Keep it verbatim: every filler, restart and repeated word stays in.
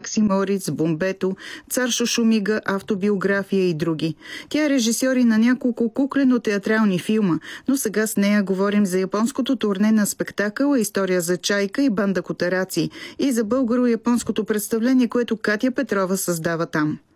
Максим Мориц, Бомбето, Цар Шушумига, автобиография и други. Тя е режисьор и на няколко куклено-театрални филма, но сега с нея говорим за японското турне на спектакъла "История за чайка" и банда котараци и за българо-японското представление, което Катя Петрова създава там.